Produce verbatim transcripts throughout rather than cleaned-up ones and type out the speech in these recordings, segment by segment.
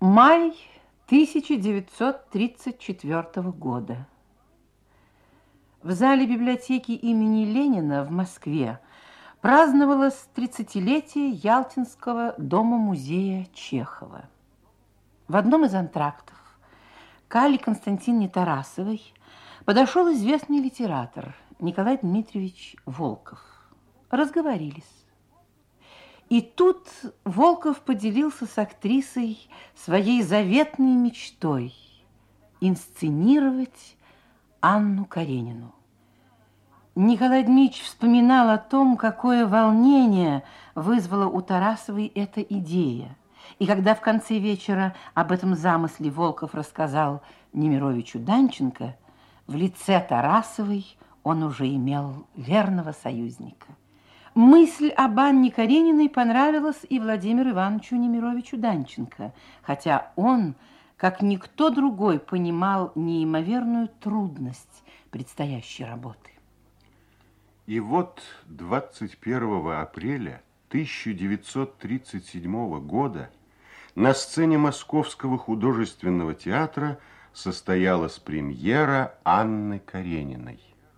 Май тысяча девятьсот тридцать четвёртого года. В зале библиотеки имени Ленина в Москве праздновалось тридцатилетие Ялтинского дома-музея Чехова. В одном из антрактов к Алле Константиновне Тарасовой подошел известный литератор Николай Дмитриевич Волков. Разговорились. И тут Волков поделился с актрисой своей заветной мечтой – инсценировать Анну Каренину. Николай Дмитриевич вспоминал о том, какое волнение вызвала у Тарасовой эта идея. И когда в конце вечера об этом замысле Волков рассказал Немировичу Данченко, в лице Тарасовой он уже имел верного союзника. Мысль об Анне Карениной понравилась и Владимиру Ивановичу Немировичу Данченко, хотя он, как никто другой, понимал неимоверную трудность предстоящей работы. И вот двадцать первого апреля тысяча девятьсот тридцать седьмого года на сцене Московского художественного театра состоялась премьера Анны Карениной.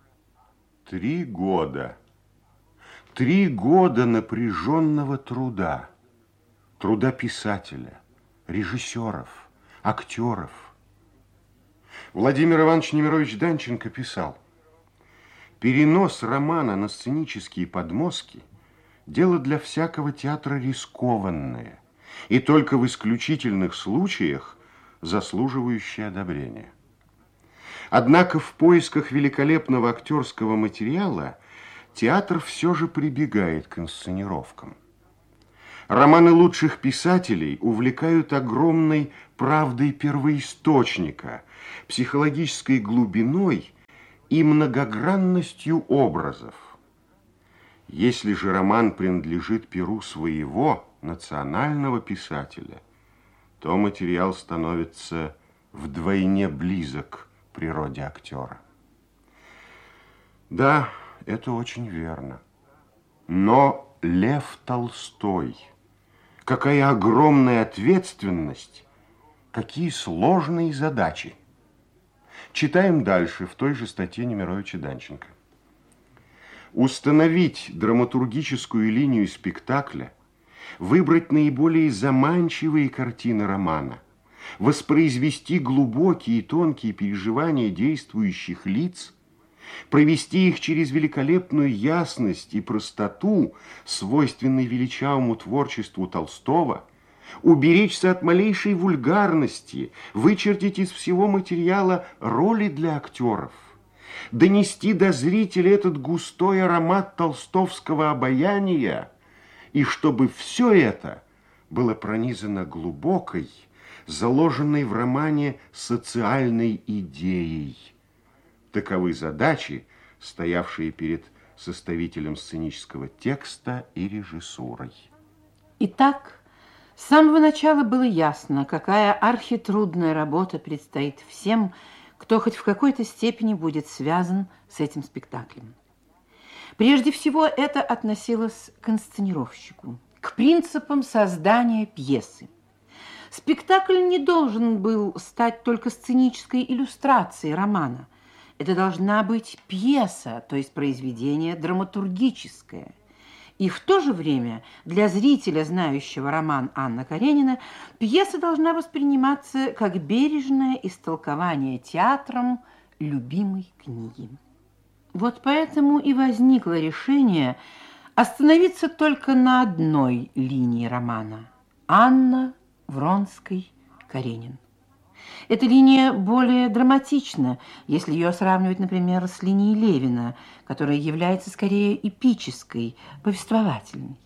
Три года. Три года напряженного труда. Труда писателя, режиссеров, актеров. Владимир Иванович Немирович Данченко писал: перенос романа на сценические подмостки – дело для всякого театра рискованное и только в исключительных случаях заслуживающее одобрения. Однако в поисках великолепного актерского материала театр все же прибегает к инсценировкам. Романы лучших писателей увлекают огромной правдой первоисточника, психологической глубиной и многогранностью образов. Если же роман принадлежит перу своего национального писателя, то материал становится вдвойне близок к природе актера. Да, это очень верно. Но Лев Толстой, какая огромная ответственность, какие сложные задачи. Читаем дальше в той же статье Немировича Данченко. Установить драматургическую линию спектакля, выбрать наиболее заманчивые картины романа, воспроизвести глубокие и тонкие переживания действующих лиц, провести их через великолепную ясность и простоту, свойственной величавому творчеству Толстого, уберечься от малейшей вульгарности, вычертить из всего материала роли для актеров, донести до зрителя этот густой аромат толстовского обаяния, и чтобы все это было пронизано глубокой, заложенной в романе социальной идеей. Таковы задачи, стоявшие перед составителем сценического текста и режиссурой. Итак, с самого начала было ясно, какая архитрудная работа предстоит всем, кто хоть в какой-то степени будет связан с этим спектаклем. Прежде всего, это относилось к инсценировщику, к принципам создания пьесы. Спектакль не должен был стать только сценической иллюстрацией романа. Это должна быть пьеса, то есть произведение драматургическое. И в то же время для зрителя, знающего роман Анна Каренина, пьеса должна восприниматься как бережное истолкование театром любимой книги. Вот поэтому и возникло решение остановиться только на одной линии романа – Анна, Вронский, Каренин. Эта линия более драматична, если ее сравнивать, например, с линией Левина, которая является скорее эпической, повествовательной.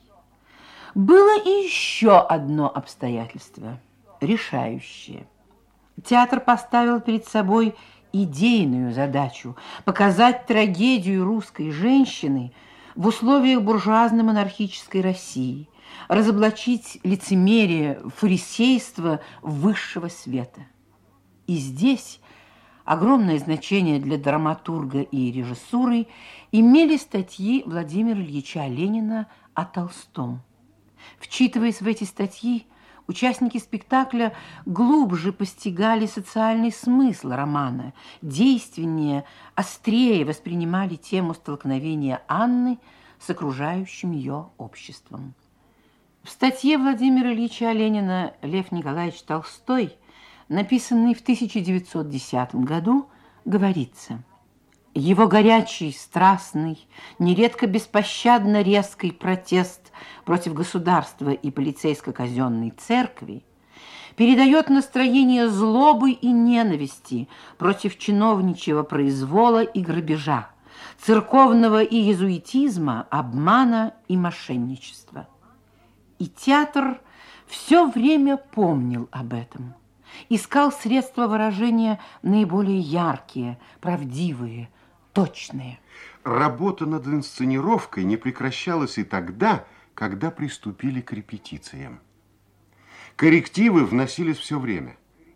Было и еще одно обстоятельство, решающее. Театр поставил перед собой идейную задачу – показать трагедию русской женщины в условиях буржуазно-монархической России, разоблачить лицемерие, фарисейство высшего света. И здесь огромное значение для драматурга и режиссуры имели статьи Владимира Ильича Ленина о Толстом. Вчитываясь в эти статьи, Участники спектакля глубже постигали социальный смысл романа, действеннее, острее воспринимали тему столкновения Анны с окружающим ее обществом. В статье Владимира Ильича Ленина «Лев Николаевич Толстой», написанной в тысяча девятьсот десятом году, говорится: его горячий, страстный, нередко беспощадно резкий протест против государства и полицейско-казенной церкви передает настроение злобы и ненависти против чиновничьего произвола и грабежа, церковного и иезуитизма, обмана и мошенничества. И театр все время помнил об этом, искал средства выражения наиболее яркие, правдивые, точные. Работа над инсценировкой не прекращалась и тогда, когда приступили к репетициям. Коррективы вносились все время.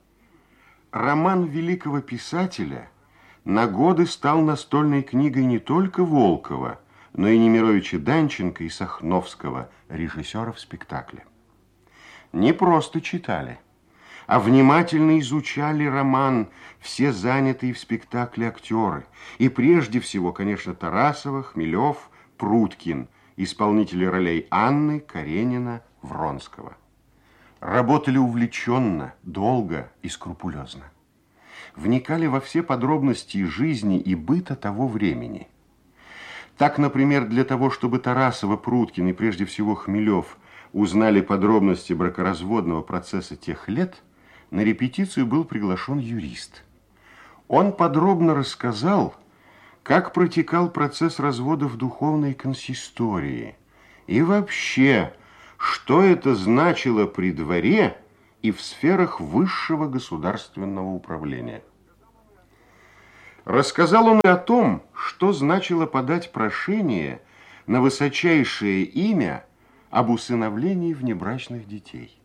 Роман великого писателя на годы стал настольной книгой не только Волкова, но и Немировича Данченко и Сахновского, режиссеров спектакля. Не просто читали, а внимательно изучали роман все занятые в спектакле актеры. И прежде всего, конечно, Тарасова, Хмелев, Пруткин, исполнители ролей Анны, Каренина, Вронского. Работали увлеченно, долго и скрупулезно. Вникали во все подробности жизни и быта того времени. Так, например, для того, чтобы Тарасова, Пруткин и прежде всего Хмелев узнали подробности бракоразводного процесса тех лет, на репетицию был приглашен юрист. Он подробно рассказал, как протекал процесс развода в духовной консистории и вообще, что это значило при дворе и в сферах высшего государственного управления. Рассказал он и о том, что значило подать прошение на высочайшее имя об усыновлении внебрачных детей.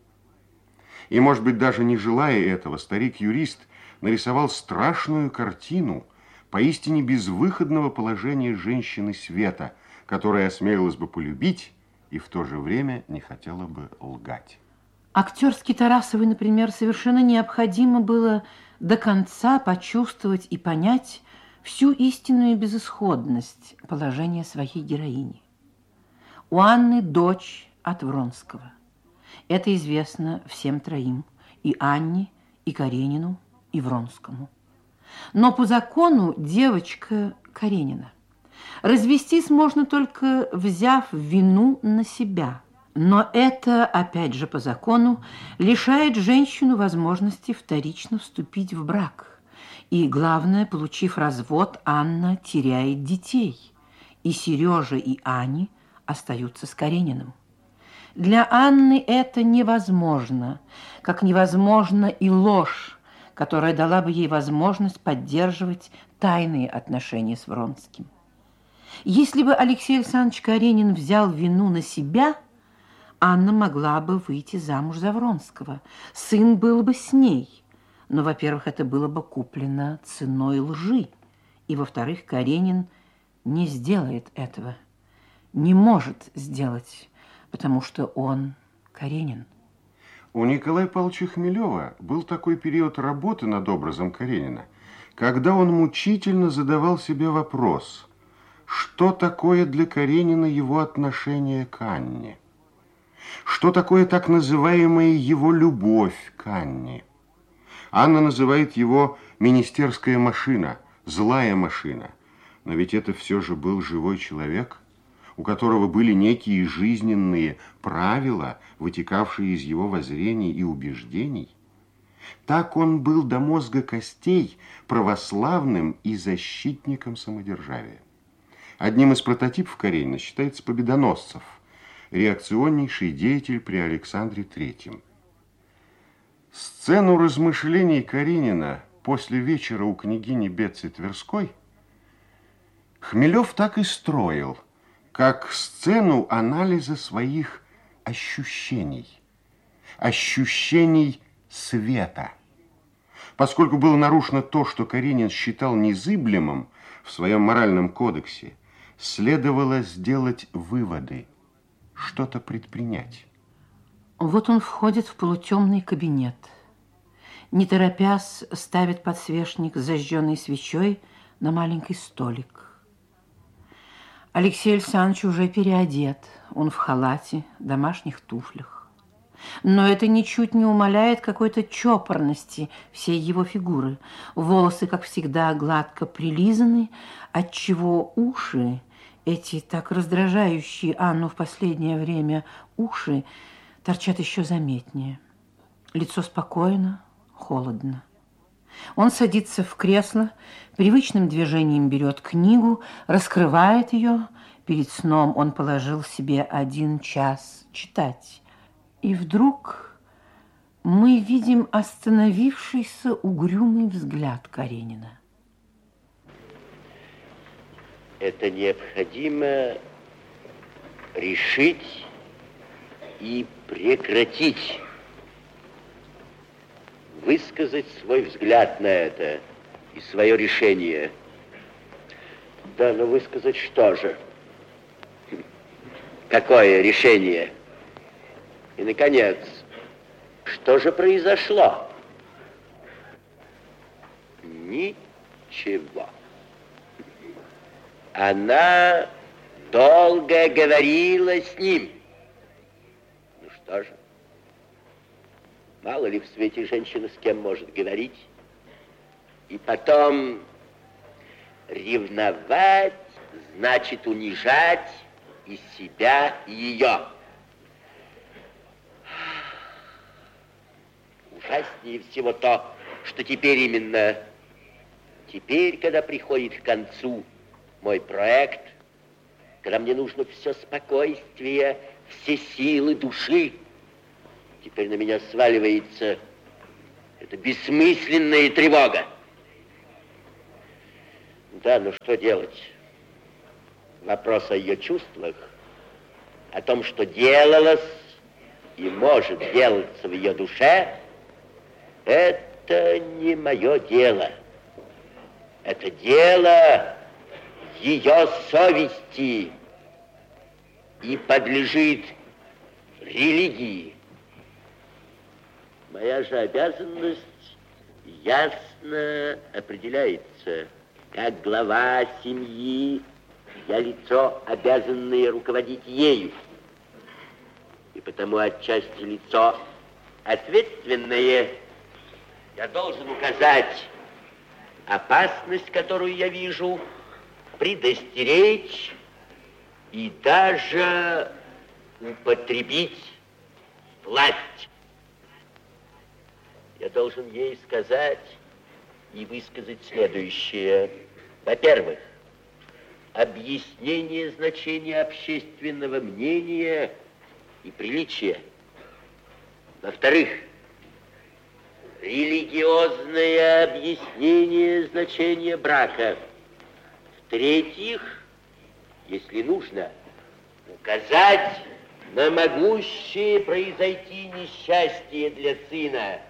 И, может быть, даже не желая этого, старик-юрист нарисовал страшную картину поистине безвыходного положения женщины света, которая осмелилась бы полюбить и в то же время не хотела бы лгать. Актерски Тарасовой, например, совершенно необходимо было до конца почувствовать и понять всю истинную безысходность положения своей героини. У Анны дочь от Вронского. Это известно всем троим, и Анне, и Каренину, и Вронскому. Но по закону девочка Каренина. Развестись можно только взяв вину на себя. Но это, опять же, по закону, лишает женщину возможности вторично вступить в брак. И, главное, получив развод, Анна теряет детей. И Сережа, и Аня остаются с Карениным. Для Анны это невозможно, как невозможна и ложь, которая дала бы ей возможность поддерживать тайные отношения с Вронским. Если бы Алексей Александрович Каренин взял вину на себя, Анна могла бы выйти замуж за Вронского. Сын был бы с ней. Но, во-первых, это было бы куплено ценой лжи. И, во-вторых, Каренин не сделает этого. Не может сделать, потому что он Каренин. У Николая Павловича Хмелева был такой период работы над образом Каренина, когда он мучительно задавал себе вопрос, что такое для Каренина его отношение к Анне? Что такое так называемая его любовь к Анне? Анна называет его министерская машина, злая машина. Но ведь это все же был живой человек, у которого были некие жизненные правила, вытекавшие из его воззрений и убеждений. Так он был до мозга костей православным и защитником самодержавия. Одним из прототипов Каренина считается Победоносцев, реакционнейший деятель при Александре Третьем. Сцену размышлений Каренина после вечера у княгини Бетсы Тверской Хмелев так и строил, как сцену анализа своих ощущений, ощущений света. Поскольку было нарушено то, что Каренин считал незыблемым в своем моральном кодексе, следовало сделать выводы, что-то предпринять. Вот он входит в полутемный кабинет. Не торопясь, ставит подсвечник с зажженной свечой на маленький столик. Алексей Александрович уже переодет. Он в халате, домашних туфлях. Но это ничуть не умаляет какой-то чопорности всей его фигуры. Волосы, как всегда, гладко прилизаны, отчего уши, эти так раздражающие Анну в последнее время уши, торчат еще заметнее. Лицо спокойно, холодно. Он садится в кресло, привычным движением берет книгу, раскрывает ее. Перед сном он положил себе один час читать. И вдруг мы видим остановившийся угрюмый взгляд Каренина. Это необходимо решить и прекратить. Высказать свой взгляд на это и свое решение. Да, но высказать что же? Какое решение? И, наконец, что же произошло? Ничего. Она долго говорила с ним. Ну что же? Мало ли в свете женщина с кем может говорить. И потом ревновать значит унижать и себя, и ее. Ужаснее всего то, что теперь именно, теперь, когда приходит к концу мой проект, когда мне нужно все спокойствие, все силы души, теперь на меня сваливается эта бессмысленная тревога. Да, ну что делать? Вопрос о ее чувствах, о том, что делалось и может делаться в ее душе, это не мое дело. Это дело ее совести и подлежит религии. Моя же обязанность ясно определяется. Как глава семьи, я лицо, обязанное руководить ею. И потому отчасти лицо ответственное. Я должен указать опасность, которую я вижу, предостеречь и даже употребить власть. Я должен ей сказать и высказать следующее. Во-первых, объяснение значения общественного мнения и приличия. Во-вторых, религиозное объяснение значения брака. В-третьих, если нужно, указать на могущее произойти несчастье для сына.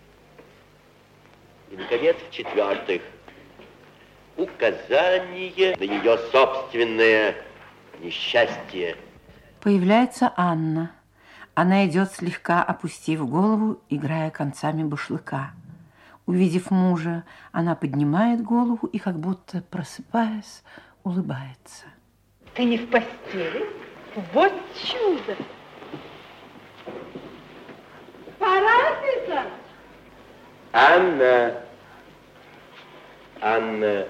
И, наконец, в-четвертых, указание на ее собственное несчастье. Появляется Анна. Она идет, слегка опустив голову, играя концами башлыка. Увидев мужа, она поднимает голову и, как будто просыпаясь, улыбается. Ты не в постели? Вот чудо! Пора, Александр? Анна, Анна,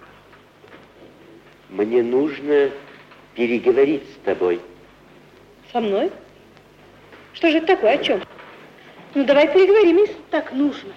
мне нужно переговорить с тобой. Со мной? Что же это такое, о чем? Ну, давай переговорим, если так нужно.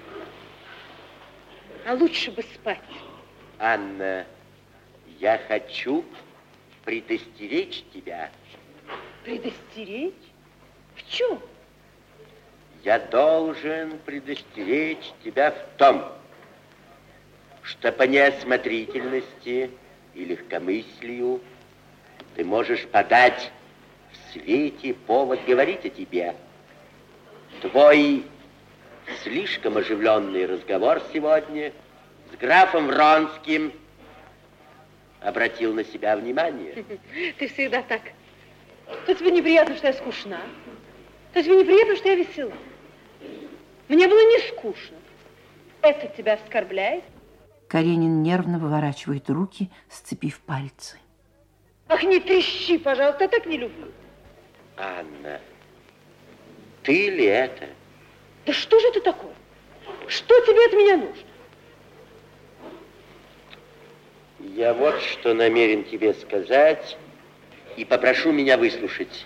А лучше бы спать. Анна, я хочу предостеречь тебя. Предостеречь? В чем? Я должен предостеречь тебя в том, что по неосмотрительности и легкомыслию ты можешь подать в свете повод говорить о тебе. Твой слишком оживленный разговор сегодня с графом Вронским обратил на себя внимание. Ты всегда так. То тебе неприятно, что я скучна. То тебе неприятно, что я весела? Мне было не скучно. Это тебя оскорбляет? Каренин нервно выворачивает руки, сцепив пальцы. Ах, не трещи, пожалуйста, я так не люблю. Анна, ты ли это? Да что же это такое? Что тебе от меня нужно? Я вот что намерен тебе сказать и попрошу меня выслушать.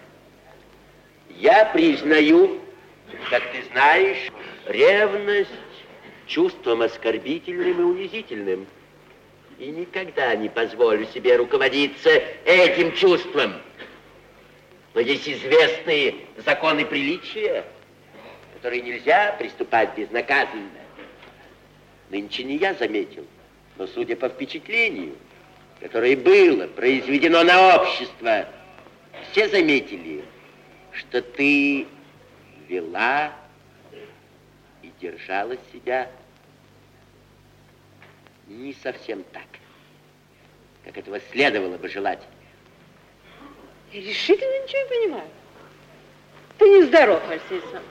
Я признаю, как ты знаешь, ревность чувством оскорбительным и унизительным. И никогда не позволю себе руководиться этим чувством. Но есть известные законы приличия, которые нельзя приступать безнаказанно. Нынче не я заметил, но судя по впечатлению, которое было произведено на общество, все заметили, что ты вела и держала себя не совсем так, как этого следовало бы желать. Я решительно ничего не понимаю. Ты нездоров, Алексей Александрович.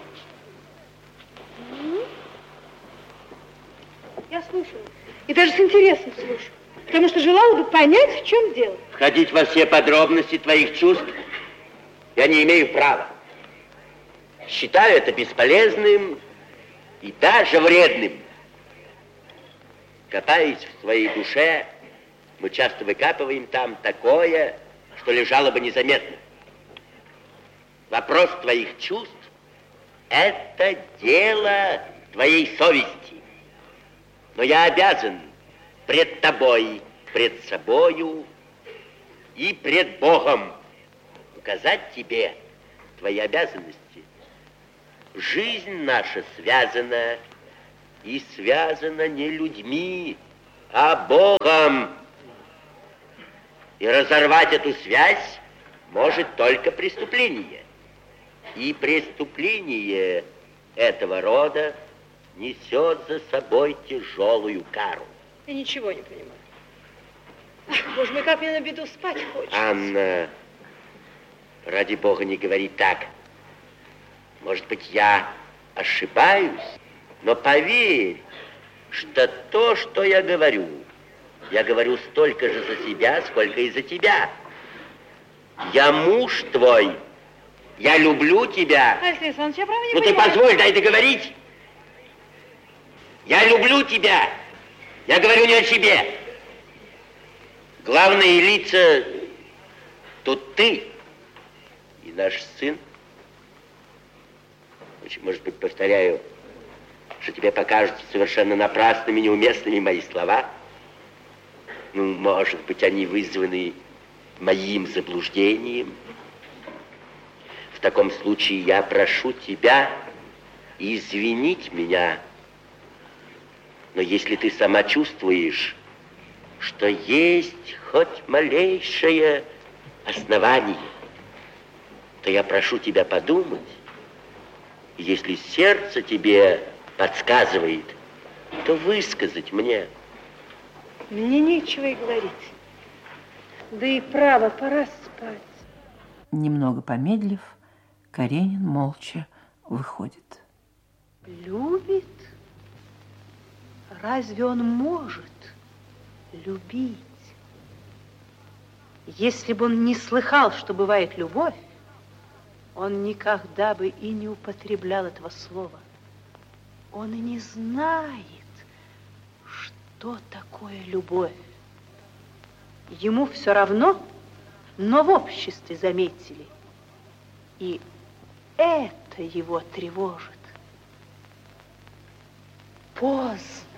Я слушаю. И даже с интересом слушаю. Потому что желала бы понять, в чем дело. Входить во все подробности твоих чувств я не имею права. Считаю это бесполезным и даже вредным. Копаясь в своей душе, мы часто выкапываем там такое, что лежало бы незаметно. Вопрос твоих чувств – это дело твоей совести. Но я обязан пред тобой, пред собою и пред Богом указать тебе твои обязанности. Жизнь наша связана, и связана не людьми, а Богом. И разорвать эту связь может только преступление. И преступление этого рода несет за собой тяжелую кару. Я ничего не понимаю. Ах, Боже мой, как мне на беду спать хочется. Анна, ради Бога, не говори так. Может быть, я ошибаюсь, но поверь, что то, что я говорю, я говорю столько же за себя, сколько и за тебя. Я муж твой. Я люблю тебя. Алексей Александрович, я правда не Ну понимаю. ты позволь, дай договорить. Я люблю тебя. Я говорю не о тебе. Главные лица тут ты и наш сын. Очень, может быть, повторяю, что тебе покажутся совершенно напрасными, неуместными мои слова. Ну, может быть, они вызваны моим заблуждением. В таком случае я прошу тебя извинить меня. Но если ты сама чувствуешь, что есть хоть малейшее основание, то я прошу тебя подумать. Если сердце тебе подсказывает, то высказать мне. Мне нечего и говорить. Да и право, пора спать. Немного помедлив, Каренин молча выходит. Любит? Разве он может любить? Если бы он не слыхал, что бывает любовь, он никогда бы и не употреблял этого слова. Он и не знает, что такое любовь. Ему все равно, но в обществе заметили. И это его тревожит. Поздно.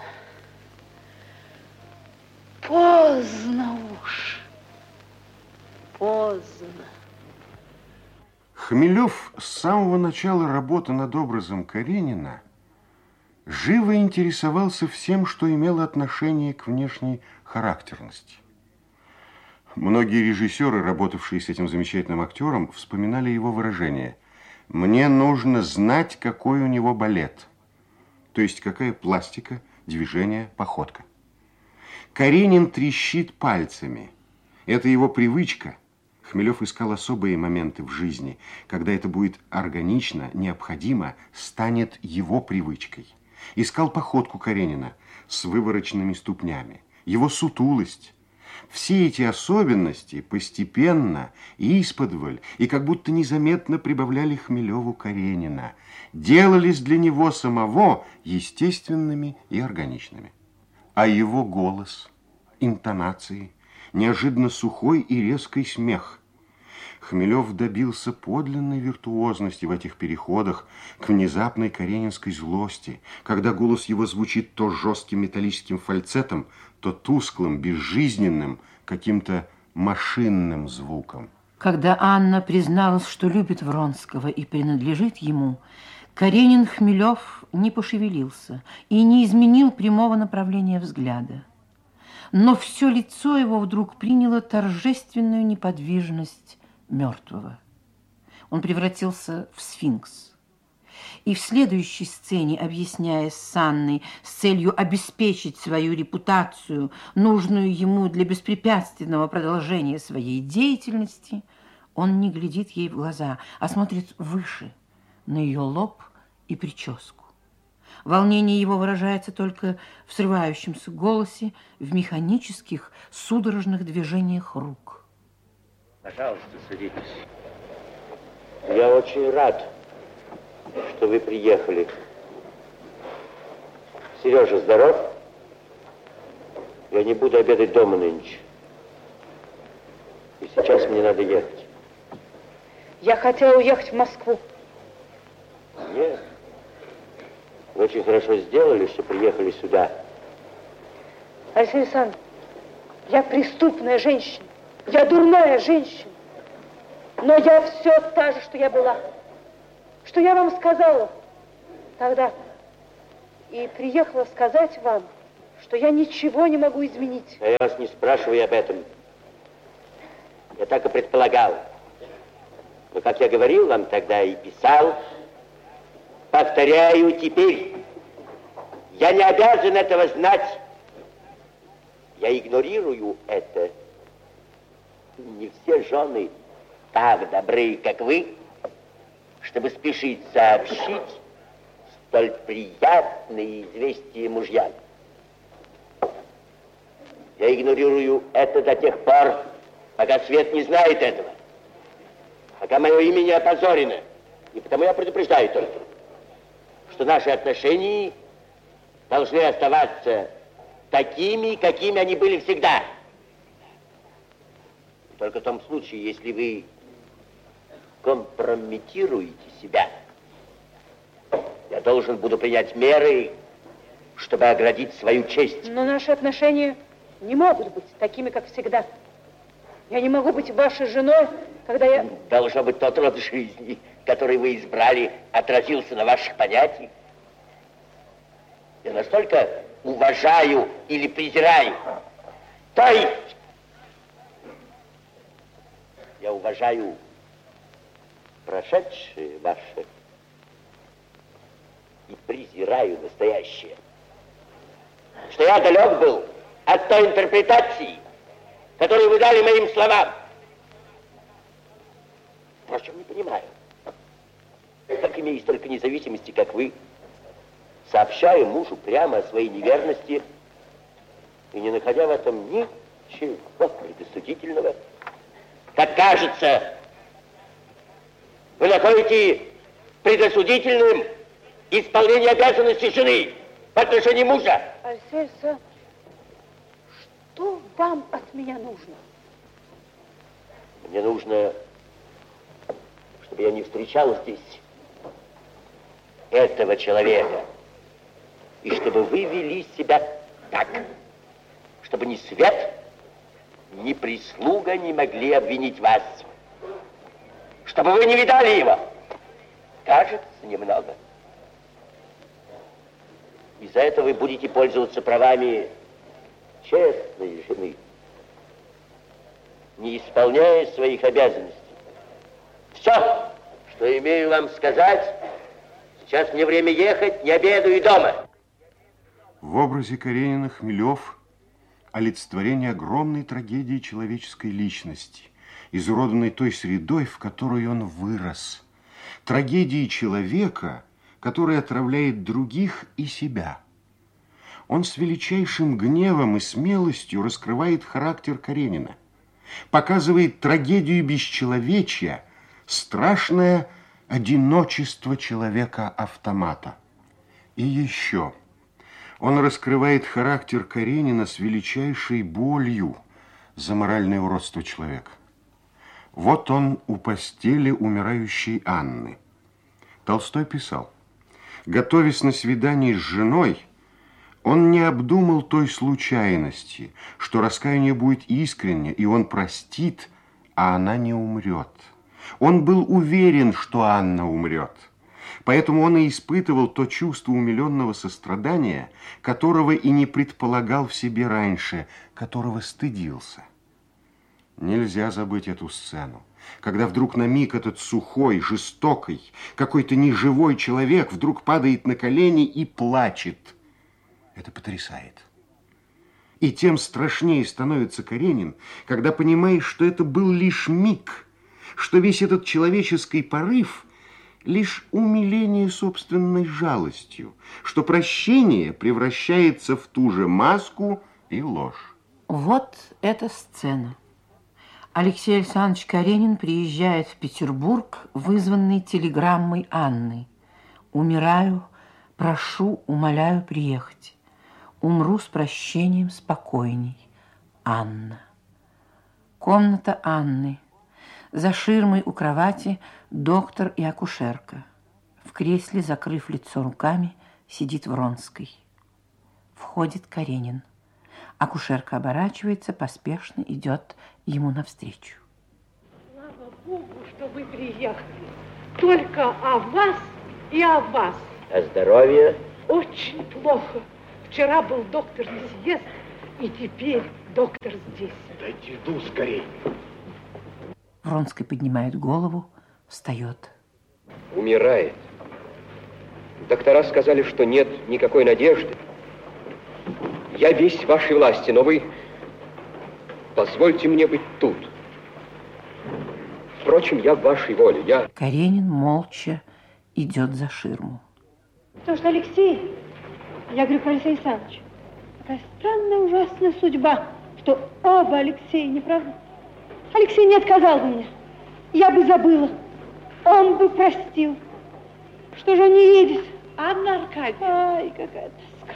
Поздно уж. Поздно. Хмелев с самого начала работы над образом Каренина живо интересовался всем, что имело отношение к внешней характерности. Многие режиссеры, работавшие с этим замечательным актером, вспоминали его выражение: «Мне нужно знать, какой у него балет», то есть какая пластика, движение, походка. Каренин трещит пальцами. Это его привычка. Хмелев искал особые моменты в жизни, когда это будет органично, необходимо, станет его привычкой. Искал походку Каренина с вывороченными ступнями, его сутулость. Все эти особенности постепенно и исподволь, и как будто незаметно прибавляли Хмелеву Каренина, делались для него самого естественными и органичными. А его голос, интонации, неожиданно сухой и резкий смех. Хмелев добился подлинной виртуозности в этих переходах к внезапной каренинской злости, когда голос его звучит то жестким металлическим фальцетом, то тусклым, безжизненным, каким-то машинным звуком. Когда Анна призналась, что любит Вронского и принадлежит ему, Каренин Хмелев не пошевелился и не изменил прямого направления взгляда. Но все лицо его вдруг приняло торжественную неподвижность мертвого. Он превратился в сфинкс. И в следующей сцене, объясняя с Анной с целью обеспечить свою репутацию, нужную ему для беспрепятственного продолжения своей деятельности, он не глядит ей в глаза, а смотрит выше, на ее лоб и прическу. Волнение его выражается только в срывающемся голосе, в механических, судорожных движениях рук. Пожалуйста, садитесь. Я очень рад, что вы приехали. Сережа здоров? Я не буду обедать дома нынче. И сейчас мне надо ехать. Я хотела уехать в Москву. Нет. Вы очень хорошо сделали, что приехали сюда. Алексей Александрович, я преступная женщина. Я дурная женщина. Но я все та же, что я была. Что я вам сказала тогда. И приехала сказать вам, что я ничего не могу изменить. А я вас не спрашиваю об этом. Я так и предполагал. Но, как я говорил вам тогда и писал, повторяю теперь, я не обязан этого знать. Я игнорирую это. Не все жены так добры, как вы, чтобы спешить сообщить столь приятные известия мужьям. Я игнорирую это до тех пор, пока свет не знает этого, пока мое имя не опозорено. И потому я предупреждаю только, что наши отношения должны оставаться такими, какими они были всегда. И только в том случае, если вы компрометируете себя, я должен буду принять меры, чтобы оградить свою честь. Но наши отношения не могут быть такими, как всегда. Я не могу быть вашей женой, когда я... Должно быть, тот род жизни, который вы избрали, отразился на ваших понятиях. Я настолько уважаю или презираю. То есть, я уважаю прошедшее ваше и презираю настоящее. Что я далек был от той интерпретации, которую вы дали моим словам. Впрочем, не понимаю, как, имея столько независимости, как вы, сообщаю мужу прямо о своей неверности и не находя в этом ничего предосудительного, как кажется, вы находите предосудительным исполнение обязанностей жены в отношении мужа. Алексей Александрович, что вам от меня нужно? Мне нужно, чтобы я не встречал здесь этого человека, и чтобы вы вели себя так, чтобы ни свет, ни прислуга не могли обвинить вас, чтобы вы не видали его. Кажется, немного. И за это вы будете пользоваться правами честной жены, не исполняя своих обязанностей. Все, что имею вам сказать, сейчас мне время ехать, не обедаю дома. В образе Каренина Хмелев олицетворение огромной трагедии человеческой личности, изуродованный той средой, в которой он вырос, трагедией человека, который отравляет других и себя. Он с величайшим гневом и смелостью раскрывает характер Каренина, показывает трагедию бесчеловечия, страшное одиночество человека-автомата. И еще он раскрывает характер Каренина с величайшей болью за моральное уродство человека. Вот он у постели умирающей Анны. Толстой писал: готовясь на свидание с женой, он не обдумал той случайности, что раскаяние будет искренне, и он простит, а она не умрет. Он был уверен, что Анна умрет. Поэтому он и испытывал то чувство умиленного сострадания, которого и не предполагал в себе раньше, которого стыдился. Нельзя забыть эту сцену, когда вдруг на миг этот сухой, жестокий, какой-то неживой человек вдруг падает на колени и плачет. Это потрясает. И тем страшнее становится Каренин, когда понимаешь, что это был лишь миг, что весь этот человеческий порыв лишь умиление собственной жалостью, что прощение превращается в ту же маску и ложь. Вот эта сцена. Алексей Александрович Каренин приезжает в Петербург, вызванный телеграммой Анны. «Умираю, прошу, умоляю приехать. Умру с прощением спокойней. Анна». Комната Анны. За ширмой у кровати доктор и акушерка. В кресле, закрыв лицо руками, сидит Вронский. Входит Каренин. Акушерка оборачивается, поспешно идет ему навстречу. Слава Богу, что вы приехали. Только о вас и о вас. А здоровье? Очень плохо. Вчера был доктор Лизьест, и теперь доктор здесь. Дайте иду скорей. Вронский поднимает голову, встает. Умирает. Доктора сказали, что нет никакой надежды. Я весь в вашей власти, но вы позвольте мне быть тут. Впрочем, я в вашей воле. Я... Каренин молча идет за ширму. Потому что Алексей, я говорю про Алексея Александровича, такая странная, ужасная судьба, что оба Алексея, не правда? Алексей не отказал бы мне. Я бы забыла. Он бы простил. Что же он не едет? Анна Аркадьевна. Ай, какая тоска.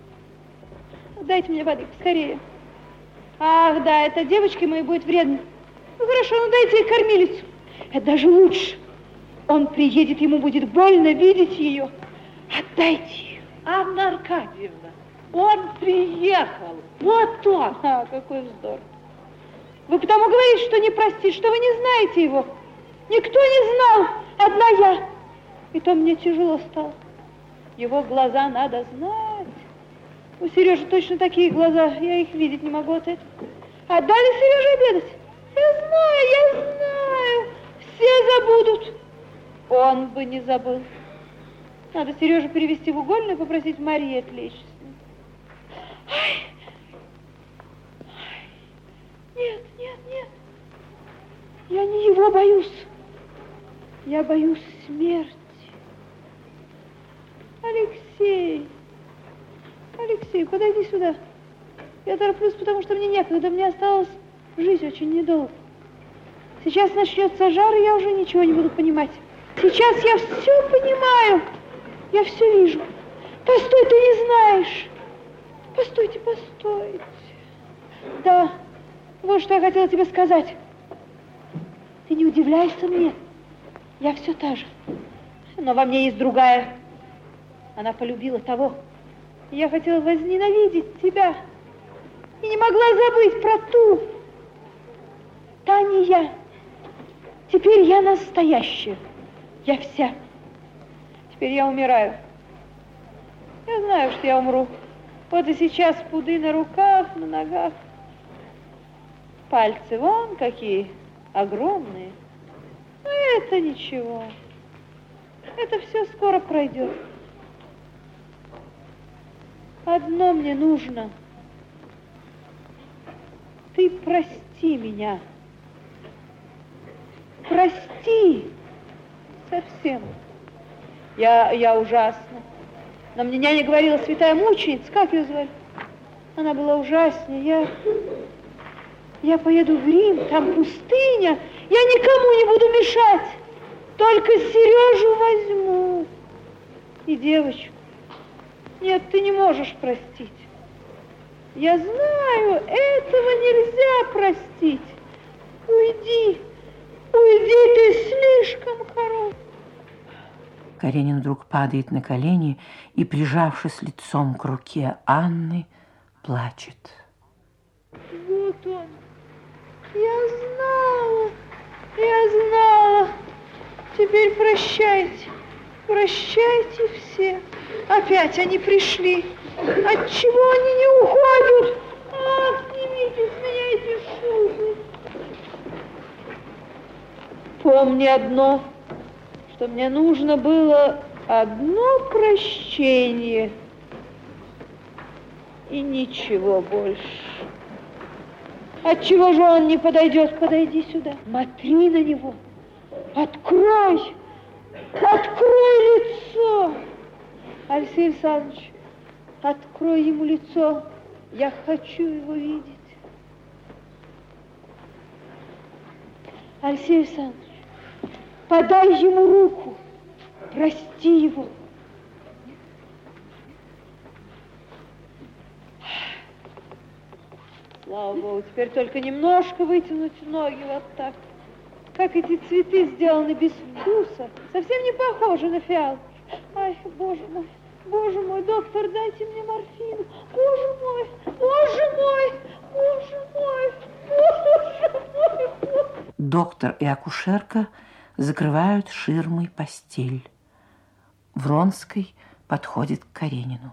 Дайте мне воды, скорее. Ах, да, эта девочка моей будет вредна. Ну, хорошо, ну дайте ей кормилицу. Это даже лучше. Он приедет, ему будет больно видеть ее. Отдайте ее. Анна Аркадьевна, он приехал. Вот он. А, какой вздор. Вы потому говорите, что не простите, что вы не знаете его. Никто не знал, одна я. И то мне тяжело стало. Его глаза надо знать. У Сережи точно такие глаза, я их видеть не могу от этого. А дали Сереже обедать? Я знаю, я знаю. Все забудут. Он бы не забыл. Надо Сережу перевести в угольную и попросить Марии отвлечься. Ай. Нет, нет, нет. Я не его боюсь. Я боюсь смерти. Алексей. Алексей, подойди сюда. Я тороплюсь, потому что мне некогда. Мне осталось жить очень недолго. Сейчас начнется жар, и я уже ничего не буду понимать. Сейчас я все понимаю. Я все вижу. Постой, ты не знаешь. Постойте, постойте. Да. Вот что я хотела тебе сказать. Ты не удивляйся мне. Я все та же. Но во мне есть другая. Она полюбила того. Я хотела возненавидеть тебя. И не могла забыть про ту. Та не я. Теперь я настоящая. Я вся. Теперь я умираю. Я знаю, что я умру. Вот и сейчас пуды на руках, на ногах. Пальцы вон какие огромные. Но это ничего. Это все скоро пройдет. Одно мне нужно. Ты прости меня. прости. Совсем. Я, я ужасна. Но мне няня говорила, святая мученица, как ее звали? Она была ужаснее. Я, я поеду в Рим, там пустыня. Я никому не буду мешать. Только Сережу возьму. И девочку. Нет, ты не можешь простить. Я знаю, этого нельзя простить. Уйди, уйди, ты слишком хорош. Каренин вдруг падает на колени и, прижавшись лицом к руке Анны, плачет. Вот он. Я знала, я знала. Теперь прощайте, прощайте все. Опять они пришли. Отчего они не уходят? А, снимите с меня эти шубы. Помни одно, что мне нужно было одно прощение и ничего больше. Отчего же он не подойдет? Подойди сюда. Смотри на него. Открой. Открой лицо. Алексей Александрович, открой ему лицо. Я хочу его видеть. Алексей Александрович, подай ему руку. Прости его. Слава Богу, теперь только немножко вытянуть ноги вот так. Как эти цветы сделаны без вкуса. Совсем не похожи на фиалки. Ай, боже мой, боже мой, доктор, дайте мне морфину. Боже мой, боже мой, боже мой, боже мой. Боже. Доктор и акушерка закрывают ширмой постель. Вронский подходит к Каренину.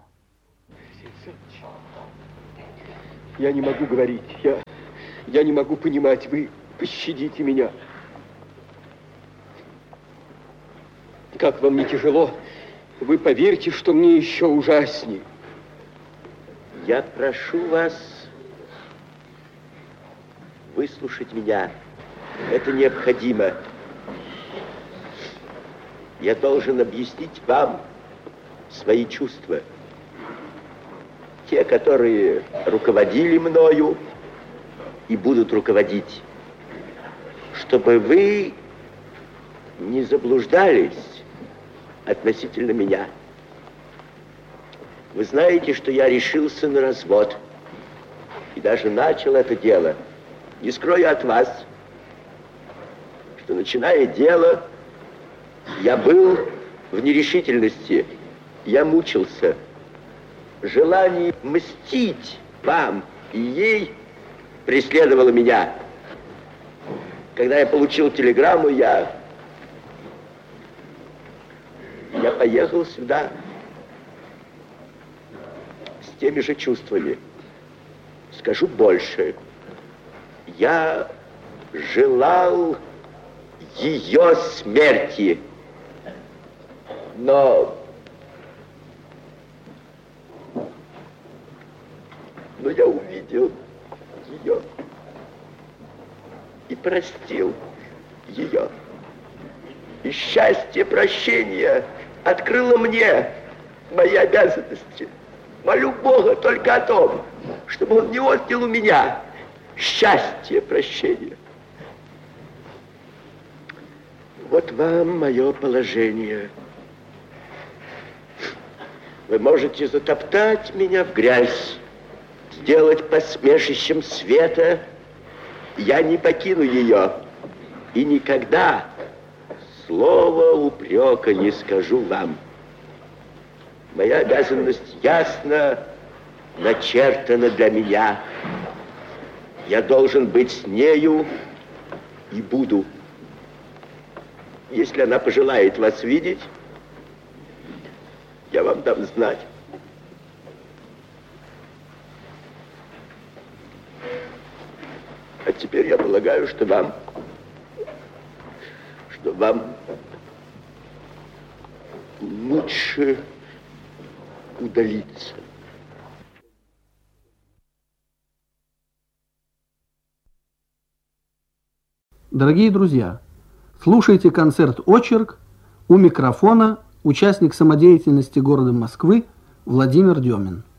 Я не могу говорить, я, я не могу понимать, вы пощадите меня. Как вам не тяжело, вы поверьте, что мне еще ужаснее. Я прошу вас выслушать меня. Это необходимо. Я должен объяснить вам свои чувства. Те, которые руководили мною и будут руководить. Чтобы вы не заблуждались относительно меня. Вы знаете, что я решился на развод. И даже начал это дело. Не скрою от вас, что, начиная дело, я был в нерешительности. Я мучился. Желание мстить вам и ей преследовало меня. Когда я получил телеграмму, я... Я поехал сюда с теми же чувствами. Скажу больше. Я желал ее смерти. Но... Но я увидел ее и простил ее. И счастье прощения открыло мне мои обязанности. Молю Бога только о том, чтобы он не отнял у меня счастье прощения. Вот вам мое положение. Вы можете затоптать меня в грязь, сделать посмешищем света. Я не покину ее и никогда слова упрека не скажу вам. Моя обязанность ясно начертана для меня. Я должен быть с нею и буду. Если она пожелает вас видеть, я вам дам знать. А теперь я полагаю, что вам, что вам лучше удалиться. Дорогие друзья, Слушайте концерт «Очерк». У микрофона участник самодеятельности города Москвы Владимир Демин.